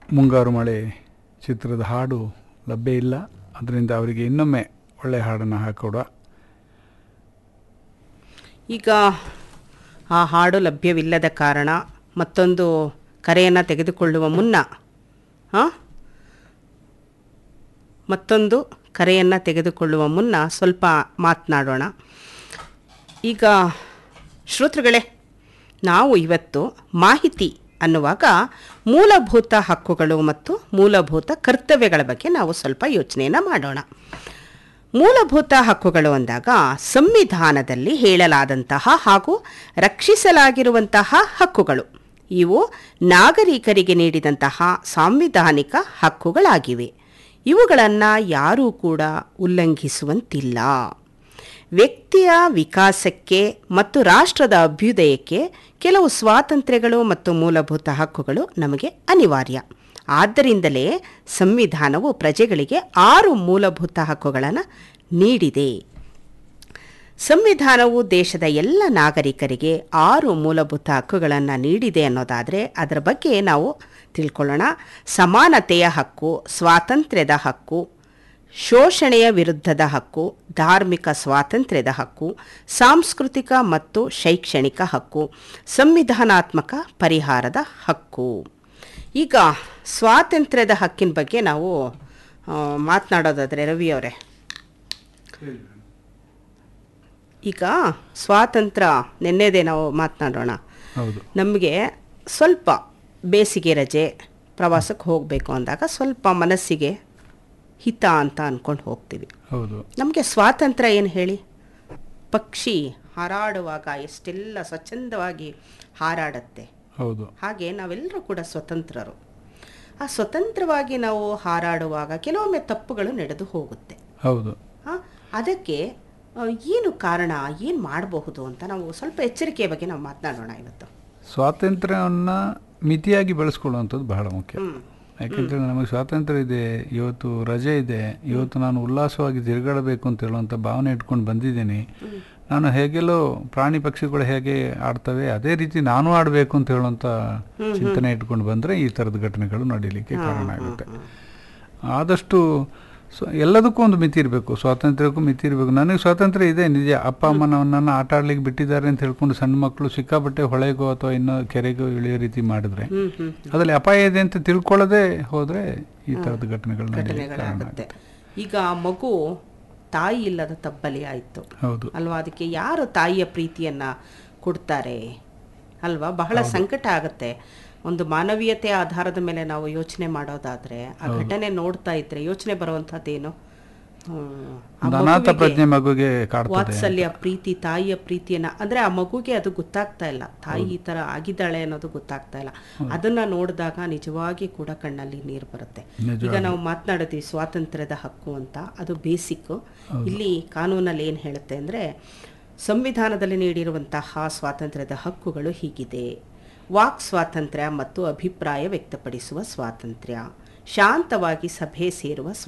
ಮುಂಗಾರು ಮಳೆ ಚಿತ್ರದ ಹಾಡು ಲಭ್ಯ ಇಲ್ಲ. ಅದರಿಂದ ಅವರಿಗೆ ಇನ್ನೊಮ್ಮೆ ಒಳ್ಳೆಯ ಹಾಡನ್ನು ಹಾಕೊಡುವ. ಈಗ ಆ ಹಾಡು ಲಭ್ಯವಿಲ್ಲದ ಕಾರಣ ಮತ್ತೊಂದು ಕರೆಯನ್ನು ತೆಗೆದುಕೊಳ್ಳುವ ಮುನ್ನ ಸ್ವಲ್ಪ ಮಾತನಾಡೋಣ. ಈಗ ಶ್ರೋತೃಗಳೇ, ನಾವು ಇವತ್ತು ಮಾಹಿತಿ ಅನ್ನುವಾಗ ಮೂಲಭೂತ ಹಕ್ಕುಗಳು ಮತ್ತು ಮೂಲಭೂತ ಕರ್ತವ್ಯಗಳ ಬಗ್ಗೆ ನಾವು ಸ್ವಲ್ಪ ಯೋಚನೆಯನ್ನು ಮಾಡೋಣ. ಮೂಲಭೂತ ಹಕ್ಕುಗಳು ಅಂದಾಗ ಸಂವಿಧಾನದಲ್ಲಿ ಹೇಳಲಾದಂತಹ ಹಾಗೂ ರಕ್ಷಿಸಲಾಗಿರುವಂತಹ ಹಕ್ಕುಗಳು. ಇವು ನಾಗರಿಕರಿಗೆ ನೀಡಿದಂತಹ ಸಾಂವಿಧಾನಿಕ ಹಕ್ಕುಗಳಾಗಿವೆ. ಇವುಗಳನ್ನು ಯಾರೂ ಕೂಡ ಉಲ್ಲಂಘಿಸುವಂತಿಲ್ಲ. ವ್ಯಕ್ತಿಯ ವಿಕಾಸಕ್ಕೆ ಮತ್ತು ರಾಷ್ಟ್ರದ ಅಭ್ಯುದಯಕ್ಕೆ ಕೆಲವು ಸ್ವಾತಂತ್ರ್ಯಗಳು ಮತ್ತು ಮೂಲಭೂತ ಹಕ್ಕುಗಳು ನಮಗೆ ಅನಿವಾರ್ಯ. ಆದ್ದರಿಂದಲೇ ಸಂವಿಧಾನವು ಪ್ರಜೆಗಳಿಗೆ 6 ಮೂಲಭೂತ ಹಕ್ಕುಗಳನ್ನು ನೀಡಿದೆ. ಸಂವಿಧಾನವು ದೇಶದ ಎಲ್ಲ ನಾಗರಿಕರಿಗೆ 6 ಮೂಲಭೂತ ಹಕ್ಕುಗಳನ್ನು ನೀಡಿದೆ ಅನ್ನೋದಾದರೆ ಅದರ ಬಗ್ಗೆ ನಾವು ತಿಳ್ಕೊಳ್ಳೋಣ. ಸಮಾನತೆಯ ಹಕ್ಕು, ಸ್ವಾತಂತ್ರ್ಯದ ಹಕ್ಕು, ಶೋಷಣೆಯ ವಿರುದ್ಧದ ಹಕ್ಕು, ಧಾರ್ಮಿಕ ಸ್ವಾತಂತ್ರ್ಯದ ಹಕ್ಕು, ಸಾಂಸ್ಕೃತಿಕ ಮತ್ತು ಶೈಕ್ಷಣಿಕ ಹಕ್ಕು, ಸಂವಿಧಾನಾತ್ಮಕ ಪರಿಹಾರದ ಹಕ್ಕು. ಈಗ ಸ್ವಾತಂತ್ರ್ಯದ ಹಕ್ಕಿನ ಬಗ್ಗೆ ನಾವು ಮಾತನಾಡೋದಾದರೆ ರವಿ ಅವರೇ, ಈಗ ಸ್ವಾತಂತ್ರ್ಯ ನೆನ್ನೆದೇ ನಾವು ಮಾತನಾಡೋಣ. ನಮಗೆ ಸ್ವಲ್ಪ ಬೇಸಿಗೆ ರಜೆ ಪ್ರವಾಸಕ್ಕೆ ಹೋಗಬೇಕು ಅಂದಾಗ ಸ್ವಲ್ಪ ಮನಸ್ಸಿಗೆ ಹಿತ ಅಂತ ಅಂದ್ಕೊಂಡು ಹೋಗ್ತೀವಿ. ನಮಗೆ ಸ್ವಾತಂತ್ರ್ಯ ಏನು ಹೇಳಿ? ಪಕ್ಷಿ ಹಾರಾಡುವಾಗ ಎಷ್ಟೆಲ್ಲ ಸ್ವಚ್ಛಂದವಾಗಿ ಹಾರಾಡುತ್ತೆ. ಹಾಗೆ ನಾವೆಲ್ಲರೂ ಕೂಡ ಸ್ವತಂತ್ರರು. ಆ ಸ್ವತಂತ್ರವಾಗಿ ನಾವು ಹಾರಾಡುವಾಗ ಕೆಲವೊಮ್ಮೆ ತಪ್ಪುಗಳು ನಡೆದು ಹೋಗುತ್ತೆ. ಅದಕ್ಕೆ ಏನು ಕಾರಣ, ಏನು ಮಾಡಬಹುದು ಅಂತ ನಾವು ಸ್ವಲ್ಪ ಎಚ್ಚರಿಕೆಯ ಬಗ್ಗೆ ನಾವು ಮಾತನಾಡೋಣ ಇವತ್ತು. ಸ್ವಾತಂತ್ರ್ಯವನ್ನು ಮಿತಿಯಾಗಿ ಬೆಳೆಸ್ಕೊಳ್ಳುವಂಥದ್ದು ಬಹಳ ಮುಖ್ಯ. ಯಾಕೆಂದರೆ ನಮಗೆ ಸ್ವಾತಂತ್ರ್ಯ ಇದೆ, ಇವತ್ತು ರಜೆ ಇದೆ, ಇವತ್ತು ನಾನು ಉಲ್ಲಾಸವಾಗಿ ತಿರುಗಾಡಬೇಕು ಅಂತ ಹೇಳುವಂಥ ಭಾವನೆ ಇಟ್ಕೊಂಡು ಬಂದಿದ್ದೀನಿ. ನಾನು ಹೇಗೆಲ್ಲೋ ಪ್ರಾಣಿ ಪಕ್ಷಿಗಳು ಹೇಗೆ ಆಡ್ತವೆ ಅದೇ ರೀತಿ ನಾನು ಆಡಬೇಕು ಅಂತ ಹೇಳುವಂಥ ಚಿಂತನೆ ಇಟ್ಕೊಂಡು ಬಂದರೆ ಈ ಥರದ ಘಟನೆಗಳು ನಡೀಲಿಕ್ಕೆ ಕಾರಣ ಆಗುತ್ತೆ. ಆದಷ್ಟು ಎಲ್ಲದಕ್ಕೂ ಒಂದು ಮಿತಿ ಇರಬೇಕು, ಸ್ವಾತಂತ್ರ್ಯಕ್ಕೂ ಮಿತಿ ಇರಬೇಕು. ನನಗೆ ಸ್ವಾತಂತ್ರ್ಯ ಇದೆ ನಿಜ, ಅಪ್ಪ ಅಮ್ಮ ನನ್ನನ್ನು ಆಟ ಆಡ್ಲಿಕ್ಕೆ ಬಿಟ್ಟಿದ್ದಾರೆ ಅಂತ ಹೇಳ್ಕೊಂಡು ಸಣ್ಣ ಮಕ್ಕಳು ಸಿಕ್ಕಾಪಟ್ಟೆ ಹೊಳೆಗೋ ಅಥವಾ ಇನ್ನೂ ಕೆರೆಗೋ ಇಳಿಯೋ ರೀತಿ ಮಾಡಿದ್ರೆ ಅದರಲ್ಲಿ ಅಪಾಯ ಇದೆ ಅಂತ ತಿಳ್ಕೊಳ್ಳೋದೇ ಹೋದರೆ ಈ ಥರದ ಘಟನೆಗಳು ನಡೆಯುತ್ತೆ. ಈಗ ಮಗು ತಾಯಿ ಇಲ್ಲದ ತಬ್ಬಲಿ ಆಯಿತು ಅಲ್ವಾ? ಅದಕ್ಕೆ ಯಾರು ತಾಯಿಯ ಪ್ರೀತಿಯನ್ನು ಕೊಡ್ತಾರೆ ಅಲ್ವಾ? ಬಹಳ ಸಂಕಟ ಆಗುತ್ತೆ. ಒಂದು ಮಾನವೀಯತೆ ಆಧಾರದ ಮೇಲೆ ನಾವು ಯೋಚನೆ ಮಾಡೋದಾದ್ರೆ ಆ ಘಟನೆ ನೋಡ್ತಾ ಇದ್ರೆ ಯೋಚನೆ ಬರುವಂತದ್ದೇನು? ವಾತ್ಸಲ್ಯ, ಪ್ರೀತಿ, ತಾಯಿಯ ಪ್ರೀತಿಯನ್ನ ಅಂದ್ರೆ ಆ ಮಗುಗೆ ಅದು ಗೊತ್ತಾಗ್ತಾ ಇಲ್ಲ. ತಾಯಿ ಈ ತರ ಆಗಿದ್ದಾಳೆ ಅನ್ನೋದು ಗೊತ್ತಾಗ್ತಾ ಇಲ್ಲ. ಅದನ್ನ ನೋಡಿದಾಗ ನಿಜವಾಗಿ ಕೂಡ ಕಣ್ಣಲ್ಲಿ ನೀರು ಬರುತ್ತೆ. ಈಗ ನಾವು ಮಾತನಾಡಿದ್ವಿ ಸ್ವಾತಂತ್ರ್ಯದ ಹಕ್ಕು ಅಂತ, ಅದು ಬೇಸಿಕ್. ಇಲ್ಲಿ ಕಾನೂನಲ್ಲಿ ಏನು ಹೇಳುತ್ತೆ ಅಂದ್ರೆ ಸಂವಿಧಾನದಲ್ಲಿ ನೀಡಿರುವಂತಹ ಸ್ವಾತಂತ್ರ್ಯದ ಹಕ್ಕುಗಳು ಹೀಗಿದೆ: ವಾಕ್ ಸ್ವಾತಂತ್ರ್ಯ ಮತ್ತು ಅಭಿಪ್ರಾಯ ವ್ಯಕ್ತಪಡಿಸುವ ಸ್ವಾತಂತ್ರ್ಯ, ಶಾಂತವಾಗಿ ಸಭೆ ಸೇರುವ